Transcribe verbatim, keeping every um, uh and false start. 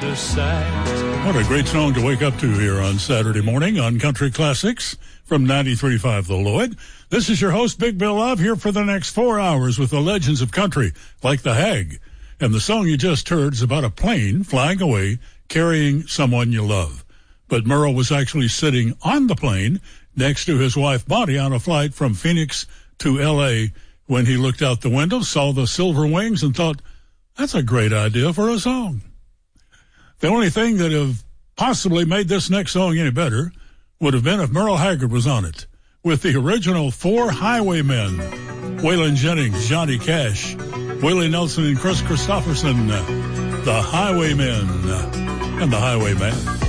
out of sight. What a great song to wake up to here on Saturday morning on Country Classics from ninety-three point five The Lloyd. This is your host, Big Bill Love, here for the next four hours with the legends of country, like the Hag. And the song you just heard is about a plane flying away, carrying someone you love. But Merle was actually sitting on the plane next to his wife, Bonnie, on a flight from Phoenix to L A when he looked out the window, saw the silver wings, and thought, that's a great idea for a song. The only thing that have possibly made this next song any better would have been if Merle Haggard was on it, with the original four Highwaymen, Waylon Jennings, Johnny Cash, Willie Nelson, and Chris Christopherson, the Highwaymen and the Highwayman.